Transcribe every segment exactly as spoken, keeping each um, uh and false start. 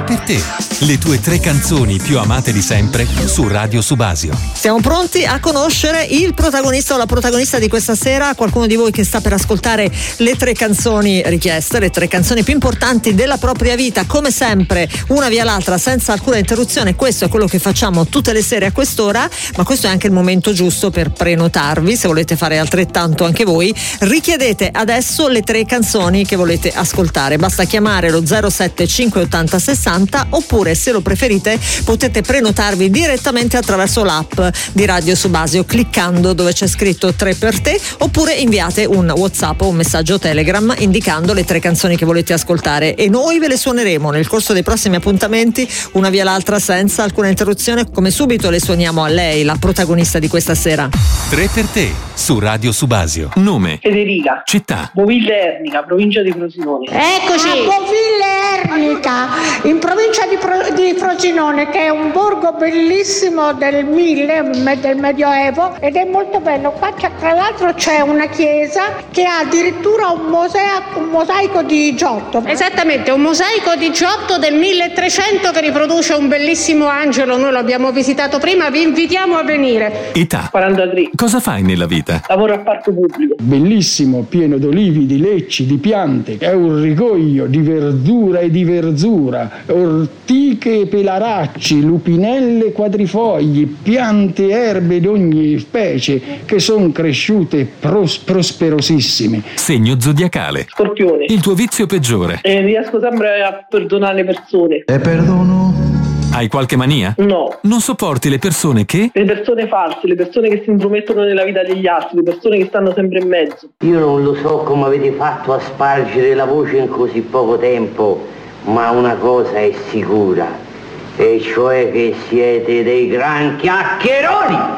per te. Le tue tre canzoni più amate di sempre su Radio Subasio. Siamo pronti a conoscere il protagonista o la protagonista di questa sera. Qualcuno di voi che sta per ascoltare le tre canzoni richieste, le tre canzoni più importanti della propria vita, come sempre, una via l'altra, senza alcuna interruzione. Questo è quello che facciamo tutte le sere a quest'ora, ma questo è anche il momento giusto per prenotarvi. Se volete fare altrettanto anche voi, richiedete adesso le tre canzoni che volete ascoltare. Basta chiamare lo zero sette cinque ottanta sessanta, oppure, se lo preferite, potete prenotarvi direttamente attraverso l'app di Radio Subasio cliccando dove c'è scritto tre per te, oppure inviate un WhatsApp o un messaggio Telegram indicando le tre canzoni che volete ascoltare e noi ve le suoneremo nel corso dei prossimi appuntamenti, una via l'altra, senza alcuna interruzione. Come subito le suoniamo a lei, la protagonista di questa sera. tre per te su Radio Subasio. Nome: Federica. Città: Boville Ernica, provincia di Frosinone. Eccoci, a Boville Ernica, in provincia di, Pro- di Frosinone, che è un borgo bellissimo del mille, del Medioevo, ed è molto bello. Qua c'è, tra l'altro c'è una chiesa che ha addirittura un, mosaico, un mosaico di Giotto. Esattamente, un mosaico di Giotto del milletrecento che riproduce un bellissimo angelo. Noi l'abbiamo visitato prima, vi invitiamo a venire. Età: quarantatré. Cosa fai nella vita? Lavoro a parco pubblico. Bellissimo, pieno d'olivi, di lecci, di piante. È un rigoglio di verdura e di verzura, ortiche e pelaracci, lupinelle, quadrifogli, piante, erbe di ogni specie che sono cresciute pros- prosperosissime. Segno zodiacale: Scorpione. Il tuo vizio peggiore? Eh, riesco sempre a perdonare le persone. E perdono. Hai qualche mania? No. Non sopporti le persone che? Le persone false, le persone che si intromettono nella vita degli altri, le persone che stanno sempre in mezzo. Io non lo so come avete fatto a spargere la voce in così poco tempo, ma una cosa è sicura, e cioè che siete dei gran chiacchieroni!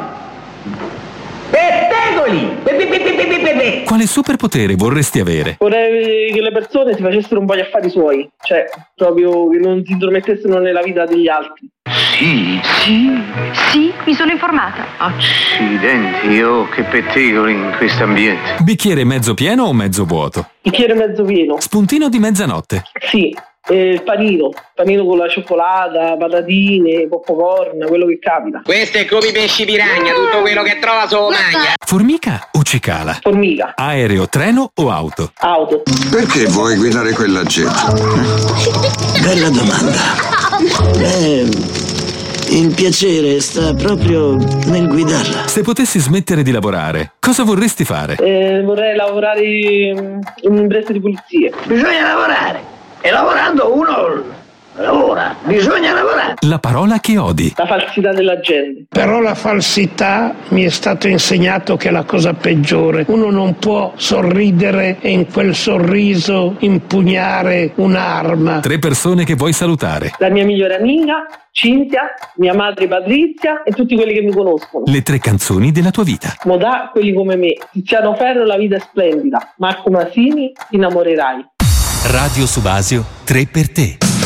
Pettegoli! Quale superpotere vorresti avere? Vorrei che le persone si facessero un po' gli affari suoi, cioè proprio che non si intromettessero nella vita degli altri. Sì, sì. Sì, mi sono informata. Accidenti, oh, che pettegoli in questo ambiente. Bicchiere mezzo pieno o mezzo vuoto? Bicchiere mezzo pieno. Spuntino di mezzanotte? Sì. Eh, il panino, panino con la cioccolata, patatine, popcorn, quello che capita. Questo è come i pesci piragna, tutto quello che trova solo mangia. Formica o cicala? Formica. Aereo, treno o auto? Auto. Perché vuoi guidare quella jet? Bella domanda. Eh, il piacere sta proprio nel guidarla. Se potessi smettere di lavorare, cosa vorresti fare? Eh, vorrei lavorare in un'impresa di pulizie. Bisogna lavorare. E lavorando uno lavora, bisogna lavorare. La parola che odi? La falsità della gente. Però la falsità mi è stato insegnato che è la cosa peggiore. Uno non può sorridere e in quel sorriso impugnare un'arma. Tre persone che vuoi salutare. La mia migliore amica, Cinzia, mia madre Patrizia e tutti quelli che mi conoscono. Le tre canzoni della tua vita. Modà, quelli come me. Tiziano Ferro, La vita è splendida. Marco Masini, Ti innamorerai. Radio Subasio, tre per te.